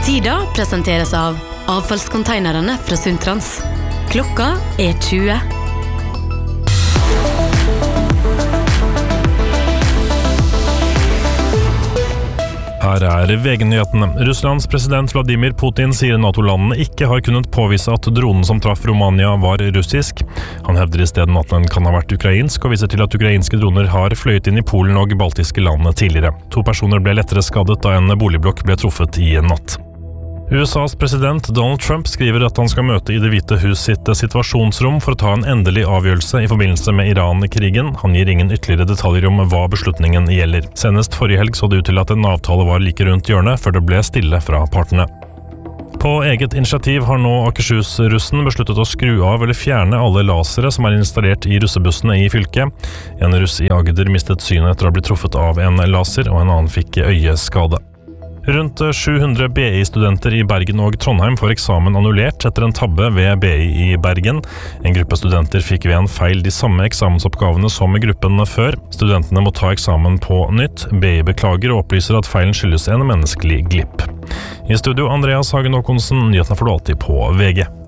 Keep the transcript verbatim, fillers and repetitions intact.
Tida presenteres av avfallskonteinerne fra Sundtrans. Klokka er tjue. Her er V G-nyhetene. Russlands president Vladimir Putin sier NATO-landene ikke har kunnet påvise at dronen som traff Romania var russisk. Han hevder i stedet at den kan ha vært ukrainsk, og viser til at ukrainske droner har fløyet inn i Polen og baltiske landene tidligere. To personer ble lettere skadet da en boligblokk ble truffet i natt. U S A's president Donald Trump skriver at han skal møte i Det hvite hus sitt situasjonsrom for å ta en endelig avgjørelse i forbindelse med Iran-krigen. Han gir ingen ytterligere detaljer om hva beslutningen gjelder. Senest forrige helg så det ut til at en avtale var like rundt hjørnet før det ble stille fra partene. På eget initiativ har nå Akershus-russen besluttet å skru av eller fjerne alle lasere som er installert i russebussene i fylket. En russ i Agder mistet synet etter å ha blitt truffet av en laser, og en annen fikk øyeskade. Rundt sju hundre B I-studenter i Bergen og Trondheim får eksamen annullert etter en tabbe ved B I i Bergen. En gruppe studenter fikk ved en feil de samme eksamensoppgavene som i gruppen før. Studentene må ta eksamen på nytt. B I beklager og opplyser at feilen skyldes en menneskelig glipp. I studio Andreas Hagen Håkonsen, nyhetene får du alltid på V G.